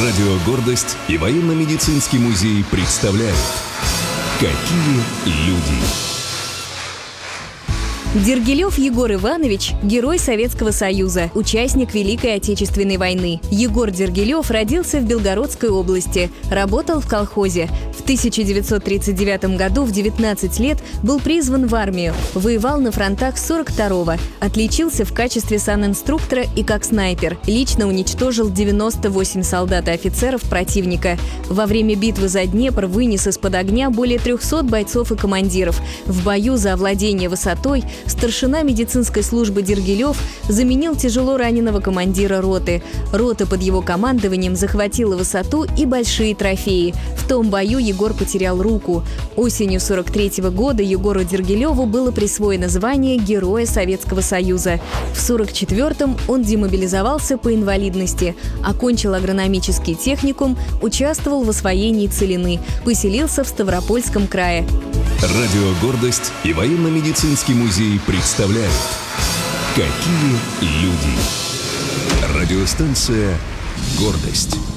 Радио «Гордость» и военно-медицинский музей представляют «Какие люди». Дергилев Егор Иванович – герой Советского Союза, участник Великой Отечественной войны. Егор Дергилев родился в Белгородской области, работал в колхозе. В 1939 году в 19 лет был призван в армию, воевал на фронтах 42-го, отличился в качестве санинструктора и как снайпер. Лично уничтожил 98 солдат и офицеров противника. Во время битвы за Днепр вынес из-под огня более 300 бойцов и командиров. В бою за овладение высотой старшина медицинской службы Дергилев заменил тяжело раненого командира роты. Рота под его командованием захватила высоту и большие трофеи. В том бою Егор потерял руку. Осенью 43-го года Егору Дергилеву было присвоено звание Героя Советского Союза. В 44-м он демобилизовался по инвалидности, окончил агрономический техникум, участвовал в освоении Целины, поселился в Ставропольском крае. Радио «Гордость» и военно-медицинский музей представляют «Какие люди». Радиостанция «Гордость».